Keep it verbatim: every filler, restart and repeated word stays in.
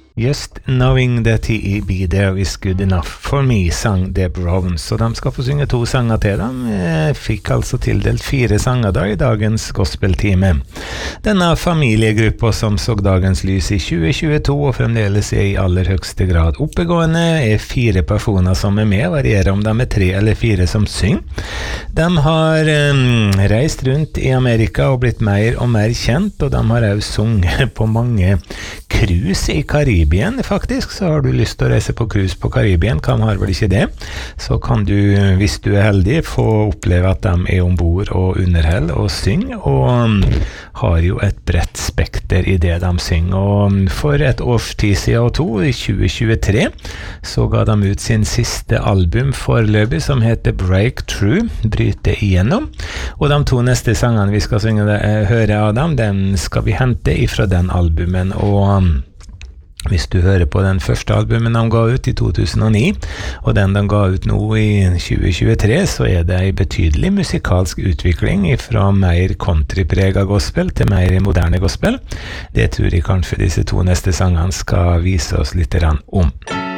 Just knowing that he'd be there is good enough for me, sang The Browns, og de skal få synge to sanger til dem. Jeg fikk altså tildelt fire sanger da i dagens gospeltime. Denne familiegruppa som så dagens lys i tjue tjueto og fremdeles er i aller høyeste grad oppegående, er fire personer som er med, varierer om de er tre eller fire som synger. De har um, reist rundt i Amerika og blitt mer og mer kjent, og de har også sunget på mange cruise i Karibien, faktisk. Så har du lyst til å reise på cruise på Karibien, kan har vel ikke det, så kan du, hvis du er heldig, få oppleve at de er ombord og underheld og synger, og um, har jo et bredt spekter i det de synger. Og for et års tid siden og to, i tjue tjuetre, så ga de ut sin siste album foreløpig, som heter Breakthrough, bryte igjennom, og de to neste sangene vi skal synge, høre av dem, den skal vi hente ifra den albumen, og hvis du hører på den første albumen de ga ut i to tusen og ni, og den de ga ut nå i tjue tjuetre, så er det en betydelig musikalsk utvikling fra mer countryprega gospel til mer moderne gospel. Det tror jeg kanskje disse to neste sangene skal vise oss litt om.